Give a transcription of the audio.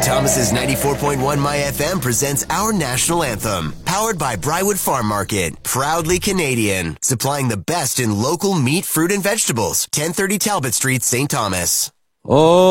St. Thomas's 94.1 My FM presents our national anthem. Powered by Brywood Farm Market. Proudly Canadian. Supplying the best in local meat, fruit, and vegetables. 1030 Talbot Street, St. Thomas. Oh.